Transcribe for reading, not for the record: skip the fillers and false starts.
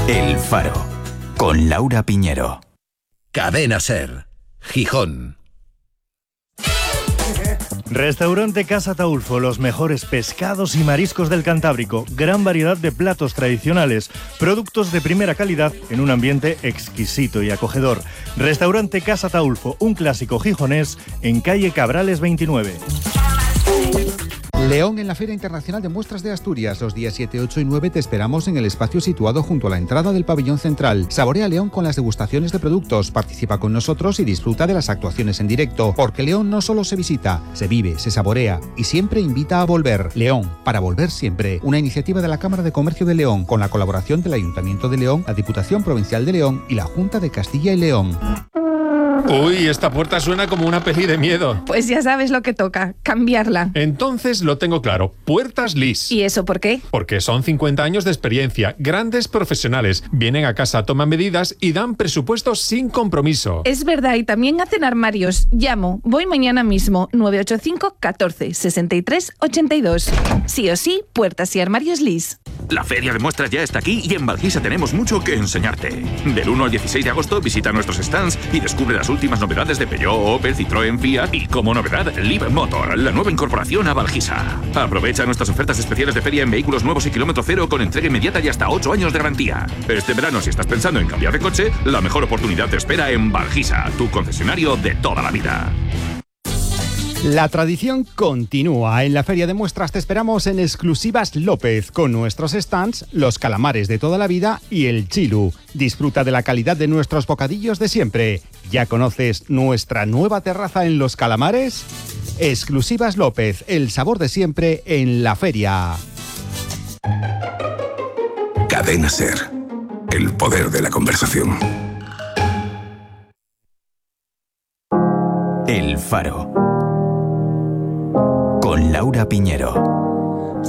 El Faro, con Laura Piñero. Cadena SER, Gijón. Restaurante Casa Ataulfo, los mejores pescados y mariscos del Cantábrico, gran variedad de platos tradicionales, productos de primera calidad en un ambiente exquisito y acogedor. Restaurante Casa Ataulfo, un clásico gijonés en calle Cabrales 29. León en la Feria Internacional de Muestras de Asturias. Los días 7, 8 y 9 te esperamos en el espacio situado junto a la entrada del pabellón central. Saborea León con las degustaciones de productos, participa con nosotros y disfruta de las actuaciones en directo, porque León no solo se visita, se vive, se saborea y siempre invita a volver. León, para volver siempre. Una iniciativa de la Cámara de Comercio de León, con la colaboración del Ayuntamiento de León, la Diputación Provincial de León y la Junta de Castilla y León. Uy, esta puerta suena como una peli de miedo. Pues ya sabes lo que toca, cambiarla. Entonces lo tengo claro, Puertas Lis. ¿Y eso por qué? Porque son 50 años de experiencia, grandes profesionales, vienen a casa, toman medidas y dan presupuestos sin compromiso. Es verdad, y también hacen armarios. Llamo, voy mañana mismo, 985 14 63 82. Sí o sí, Puertas y Armarios Lis. La feria de muestras ya está aquí y en Valgisa tenemos mucho que enseñarte. Del 1 al 16 de agosto visita nuestros stands y descubre las últimas novedades de Peugeot, Opel, Citroën, Fiat y, como novedad, Live Motor, la nueva incorporación a Valgisa. Aprovecha nuestras ofertas especiales de feria en vehículos nuevos y kilómetro cero con entrega inmediata y hasta 8 años de garantía. Este verano, si estás pensando en cambiar de coche, la mejor oportunidad te espera en Valgisa, tu concesionario de toda la vida. La tradición continúa. En la Feria de Muestras te esperamos en Exclusivas López, con nuestros stands, los calamares de toda la vida y el chilu. Disfruta de la calidad de nuestros bocadillos de siempre. ¿Ya conoces nuestra nueva terraza en Los Calamares? Exclusivas López, el sabor de siempre en la feria. Cadena SER, el poder de la conversación. El Faro, con Laura Piñero.